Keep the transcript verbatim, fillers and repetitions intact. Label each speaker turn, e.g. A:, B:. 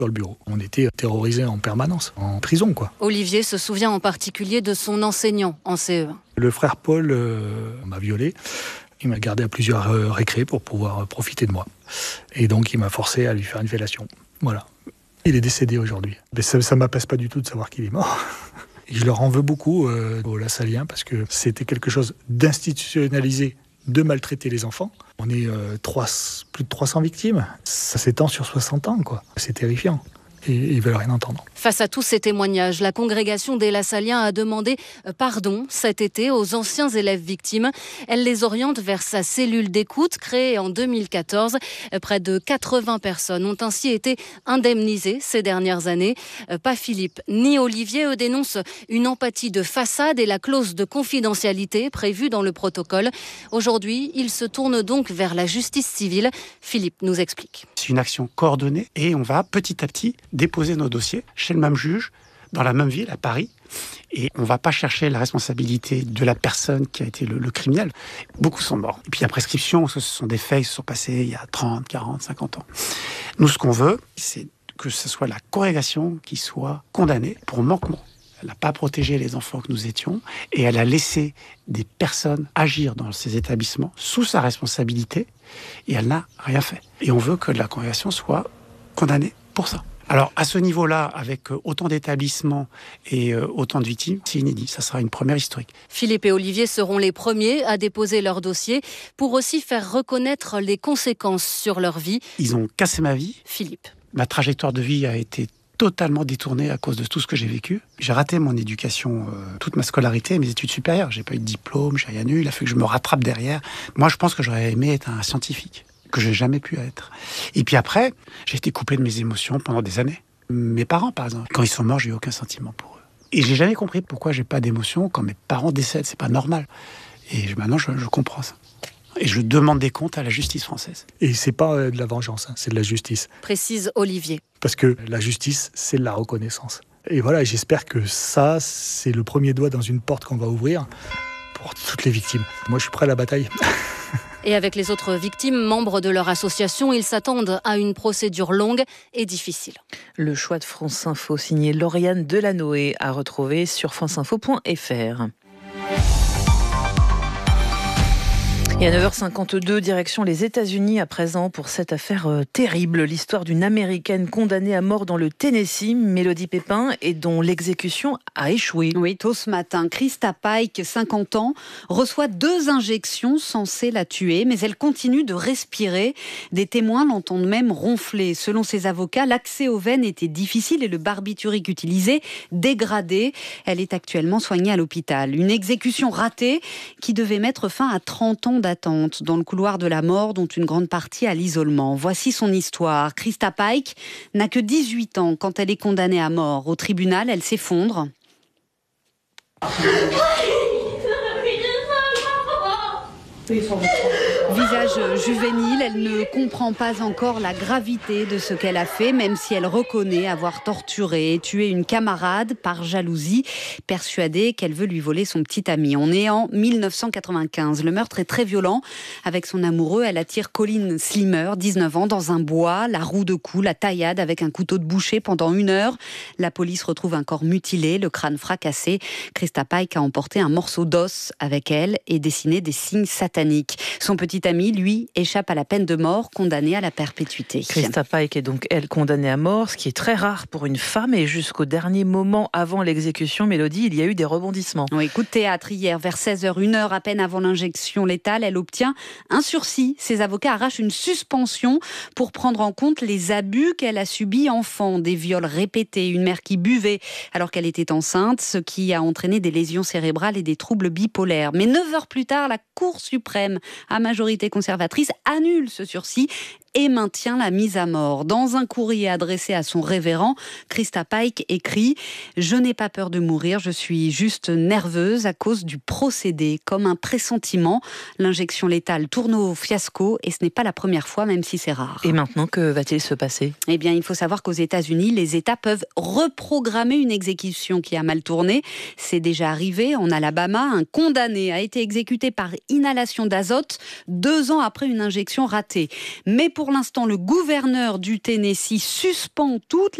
A: dans le bureau. On était terrorisés en permanence, en prison, quoi.
B: Olivier se souvient en particulier de son enseignant en C E un.
A: Le frère Paul euh, m'a violé. Il m'a gardé à plusieurs euh, récrés pour pouvoir euh, profiter de moi. Et donc, il m'a forcé à lui faire une fellation. Voilà. Il est décédé aujourd'hui. Mais ça ne m'apaise pas du tout de savoir qu'il est mort. Et je leur en veux beaucoup euh, aux Lassaliens parce que c'était quelque chose d'institutionnalisé de maltraiter les enfants. On est euh, trois, plus de trois cents victimes. Ça s'étend sur soixante ans, quoi. C'est terrifiant. Et ils veulent rien entendre.
B: Face à tous ces témoignages, la congrégation des Lassaliens a demandé pardon cet été aux anciens élèves victimes. Elle les oriente vers sa cellule d'écoute créée en deux mille quatorze. Près de quatre-vingts personnes ont ainsi été indemnisées ces dernières années. Pas Philippe ni Olivier, eux, dénoncent une empathie de façade et la clause de confidentialité prévue dans le protocole. Aujourd'hui, ils se tournent donc vers la justice civile. Philippe nous explique.
C: C'est une action coordonnée et on va petit à petit déposer nos dossiers chez le même juge, dans la même ville, à Paris. Et on ne va pas chercher la responsabilité de la personne qui a été le, le criminel. Beaucoup sont morts. Et puis la prescription, ce sont des faits qui se sont passés il y a trente, quarante, cinquante ans. Nous, ce qu'on veut, c'est que ce soit la congrégation qui soit condamnée pour manquement. Elle n'a pas protégé les enfants que nous étions et elle a laissé des personnes agir dans ces établissements sous sa responsabilité et elle n'a rien fait. Et on veut que la congrégation soit condamnée pour ça. Alors, à ce niveau-là, avec autant d'établissements et autant de victimes, c'est inédit. Ça sera une première historique.
B: Philippe et Olivier seront les premiers à déposer leur dossier pour aussi faire reconnaître les conséquences sur leur vie.
C: Ils ont cassé ma vie.
B: Philippe.
C: Ma trajectoire de vie a été totalement détournée à cause de tout ce que j'ai vécu. J'ai raté mon éducation, euh, toute ma scolarité et mes études supérieures. J'ai pas eu de diplôme, j'ai rien eu. Il a fallu que je me rattrape derrière. Moi, je pense que j'aurais aimé être un scientifique, que je n'ai jamais pu être. Et puis après, j'ai été coupé de mes émotions pendant des années. Mes parents, par exemple, quand ils sont morts, j'ai eu aucun sentiment pour eux. Et j'ai jamais compris pourquoi j'ai pas d'émotion quand mes parents décèdent. C'est pas normal. Et maintenant, je, je comprends ça. Et je demande des comptes à la justice française.
A: Et c'est pas euh, de la vengeance, hein, c'est de la justice.
B: Précise Olivier.
A: Parce que la justice, c'est de la reconnaissance. Et voilà, j'espère que ça, c'est le premier doigt dans une porte qu'on va ouvrir pour toutes les victimes. Moi, je suis prêt à la bataille.
B: Et avec les autres victimes, membres de leur association, ils s'attendent à une procédure longue et difficile.
D: Le choix de France Info, signé Lauriane Delanoë, à retrouver sur franceinfo point f r. Et à neuf heures cinquante-deux, direction les États-Unis à présent pour cette affaire euh, terrible. L'histoire d'une Américaine condamnée à mort dans le Tennessee, Mélodie Pépin, et dont l'exécution a échoué.
E: Oui, tôt ce matin, Krista Pike, cinquante ans, reçoit deux injections censées la tuer, mais elle continue de respirer. Des témoins l'entendent même ronfler. Selon ses avocats, l'accès aux veines était difficile et le barbiturique utilisé dégradé. Elle est actuellement soignée à l'hôpital. Une exécution ratée qui devait mettre fin à trente ans d'attente dans le couloir de la mort, dont une grande partie à l'isolement. Voici son histoire. Krista Pike n'a que dix-huit ans quand elle est condamnée à mort. Au tribunal, elle s'effondre. Visage juvénile, elle ne comprend pas encore la gravité de ce qu'elle a fait, même si elle reconnaît avoir torturé et tué une camarade par jalousie, persuadée qu'elle veut lui voler son petit ami. On est en mille neuf cent quatre-vingt-quinze. Le meurtre est très violent. Avec son amoureux, elle attire Colin Slimer, dix-neuf ans, dans un bois, la roue de cou, la taillade avec un couteau de boucher pendant une heure. La police retrouve un corps mutilé, le crâne fracassé. Krista Pike a emporté un morceau d'os avec elle et dessiné des signes sataniques. Son petit ami, lui, échappe à la peine de mort, condamné à la perpétuité.
D: Krista Pike est donc, elle, condamnée à mort, ce qui est très rare pour une femme. Et jusqu'au dernier moment avant l'exécution, Mélodie, il y a eu des rebondissements.
E: Oui, coup de théâtre hier, vers seize heures, une heure à peine avant l'injection létale, elle obtient un sursis. Ses avocats arrachent une suspension pour prendre en compte les abus qu'elle a subis enfant, des viols répétés, une mère qui buvait alors qu'elle était enceinte, ce qui a entraîné des lésions cérébrales et des troubles bipolaires. Mais neuf heures plus tard, la Cour suprême, à majorité conservatrice, annule ce sursis et maintient la mise à mort. Dans un courrier adressé à son révérend, Krista Pike écrit « Je n'ai pas peur de mourir, je suis juste nerveuse à cause du procédé. Comme un pressentiment, l'injection létale tourne au fiasco et ce n'est pas la première fois, même si c'est rare. »
D: Et maintenant, que va-t-il se passer ?
E: Eh bien, il faut savoir qu'aux États-Unis, les États peuvent reprogrammer une exécution qui a mal tourné. C'est déjà arrivé en Alabama. Un condamné a été exécuté par inhalation d'azote deux ans après une injection ratée. Mais pour pour l'instant, le gouverneur du Tennessee suspend toutes